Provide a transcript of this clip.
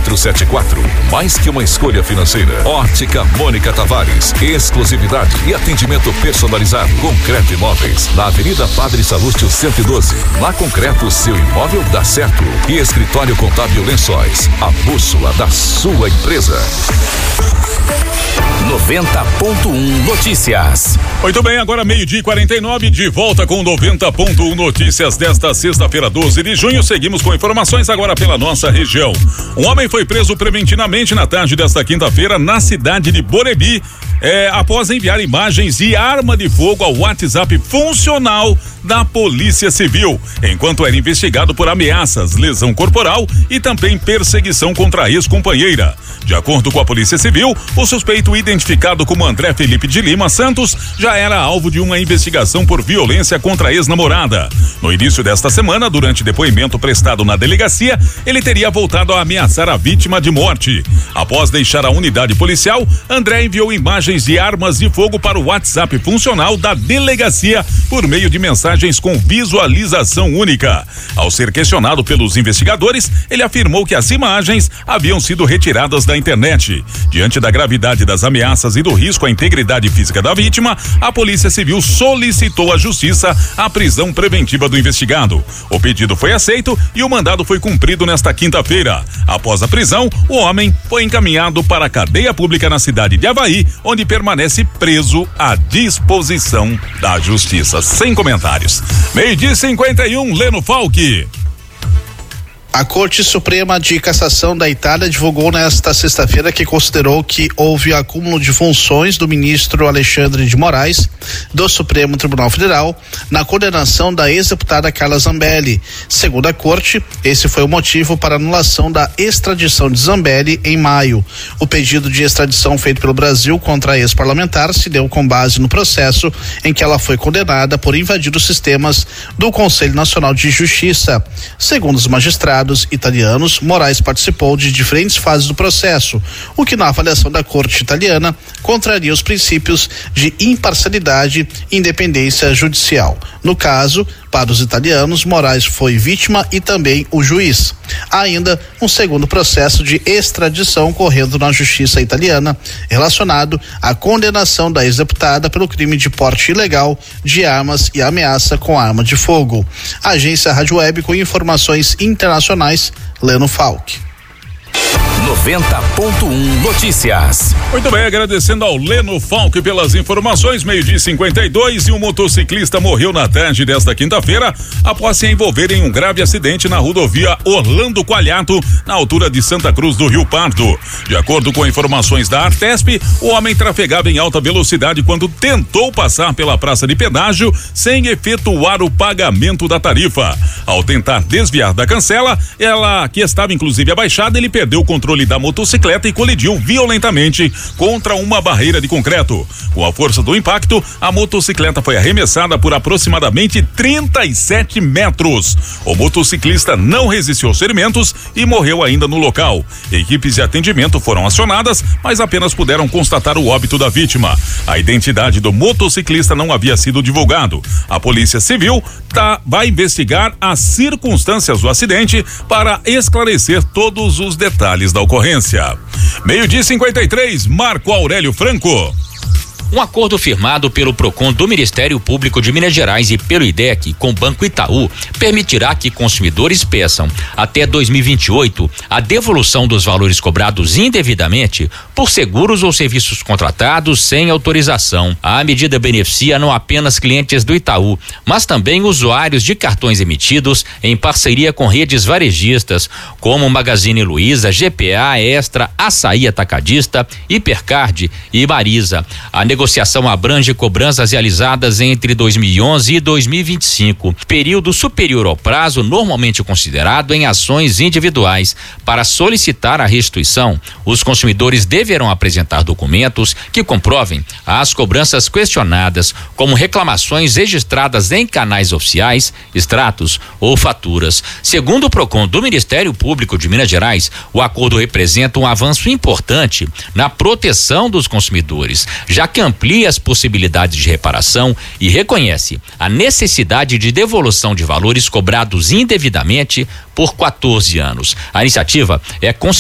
3474. Mais que uma escolha financeira. Ótica Mônica Tavares. Exclusividade e atendimento personalizado. Concreto Imóveis. Na Avenida Padre Salúcio 112. Na Concreto, seu imóvel dá certo. E Escritório Contábil Lençóis. A bússola da sua empresa. 90.1 Notícias. Muito bem, agora 12:49, de volta com 90.1 Notícias desta sexta-feira, 12 de junho. Seguimos com informações agora pela nossa região. Um homem foi preso preventivamente na tarde desta quinta-feira na cidade de Borebi, após enviar imagens de arma de fogo ao WhatsApp funcional da Polícia Civil, enquanto era investigado por ameaças, lesão corporal e também perseguição contra a ex-companheira. De acordo com a Polícia Civil, o suspeito, identificado como André Felipe de Lima Santos, já era alvo de uma investigação por violência contra a ex-namorada. No início desta semana, durante depoimento prestado na delegacia, ele teria voltado a ameaçar a vítima de morte. Após deixar a unidade policial, André enviou imagens de armas de fogo para o WhatsApp funcional da delegacia por meio de mensagens com visualização única. Ao ser questionado pelos investigadores, ele afirmou que as imagens haviam sido retiradas da internet. Diante da gravidade das ameaças e do risco à integridade física da vítima, a Polícia Civil solicitou à Justiça a prisão preventiva do investigado. O pedido foi aceito e o mandado foi cumprido nesta quinta-feira. Após a prisão, o homem foi encaminhado para a cadeia pública na cidade de Avaí, onde permanece preso à disposição da Justiça. Sem comentários. 12:51, Leno Falck. A Corte Suprema de Cassação da Itália divulgou nesta sexta-feira que considerou que houve acúmulo de funções do ministro Alexandre de Moraes do Supremo Tribunal Federal na condenação da ex-deputada Carla Zambelli. Segundo a Corte, esse foi o motivo para a anulação da extradição de Zambelli em maio. O pedido de extradição feito pelo Brasil contra a ex-parlamentar se deu com base no processo em que ela foi condenada por invadir os sistemas do Conselho Nacional de Justiça. Segundo os magistrados italianos, Moraes participou de diferentes fases do processo, o que na avaliação da Corte italiana contraria os princípios de imparcialidade e independência judicial. No caso, para os italianos, Moraes foi vítima e também o juiz. Há ainda um segundo processo de extradição correndo na justiça italiana, relacionado à condenação da ex-deputada pelo crime de porte ilegal de armas e ameaça com arma de fogo. Agência Rádio Web com informações internacionais, Leno Falck. 90.1 Notícias. Muito bem, agradecendo ao Leno Falck pelas informações. 12:52, e um motociclista morreu na tarde desta quinta-feira após se envolver em um grave acidente na rodovia Orlando Coalhato, na altura de Santa Cruz do Rio Pardo. De acordo com informações da Artesp, o homem trafegava em alta velocidade quando tentou passar pela praça de pedágio sem efetuar o pagamento da tarifa. Ao tentar desviar da cancela, ela, que estava inclusive abaixada, ele perdeu o controle da motocicleta e colidiu violentamente contra uma barreira de concreto. Com a força do impacto, a motocicleta foi arremessada por aproximadamente 37 metros. O motociclista não resistiu aos ferimentos e morreu ainda no local. Equipes de atendimento foram acionadas, mas apenas puderam constatar o óbito da vítima. A identidade do motociclista não havia sido divulgado. A Polícia Civil vai investigar as circunstâncias do acidente para esclarecer todos os detalhes da ocorrência. 12:53, Marco Aurélio Franco. Um acordo firmado pelo Procon do Ministério Público de Minas Gerais e pelo IDEC com o Banco Itaú permitirá que consumidores peçam até 2028 a devolução dos valores cobrados indevidamente por seguros ou serviços contratados sem autorização. A medida beneficia não apenas clientes do Itaú, mas também usuários de cartões emitidos em parceria com redes varejistas como Magazine Luiza, GPA, Extra, Açaí Atacadista, Hipercard e Marisa. A negociação abrange cobranças realizadas entre 2011 e 2025, período superior ao prazo normalmente considerado em ações individuais. Para solicitar a restituição, os consumidores deverão apresentar documentos que comprovem as cobranças questionadas, como reclamações registradas em canais oficiais, extratos ou faturas. Segundo o Procon do Ministério Público de Minas Gerais, o acordo representa um avanço importante na proteção dos consumidores, já que amplia as possibilidades de reparação e reconhece a necessidade de devolução de valores cobrados indevidamente por 14 anos. A iniciativa é